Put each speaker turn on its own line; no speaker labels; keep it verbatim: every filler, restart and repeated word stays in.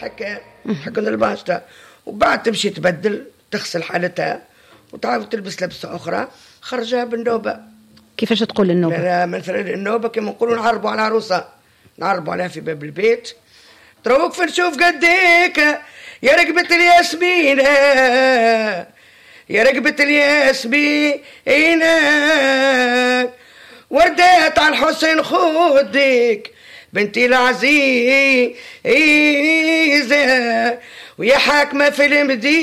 الحكام حكم الباشا، وبعد تمشي تبدل تغسل حالتها وتعاود تلبس لبسة أخرى، خرجها بالنوبة.
كيفاش تقول النوبة؟
لا مثلا النوبة كما نقولوا نعربوا على عروسة، نعربوا عليها في باب البيت، تروك في نشوف قديك يا رقبة الياسمينة يا رقبة الياسمينة وردات على الحسين خودك بنتي العزيزة ويا حاكمة في المدينة